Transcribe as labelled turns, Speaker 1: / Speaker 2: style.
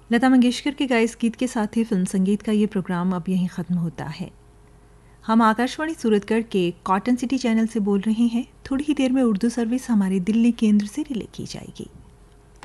Speaker 1: लता मंगेशकर के गाए इस गीत के साथ ही फिल्म संगीत का ये प्रोग्राम अब यहीं ख़त्म होता है। हम आकाशवाणी सूरतगढ़ के कॉटन सिटी चैनल से बोल रहे हैं। थोड़ी ही देर में उर्दू सर्विस हमारे दिल्ली केंद्र से रिले की जाएगी।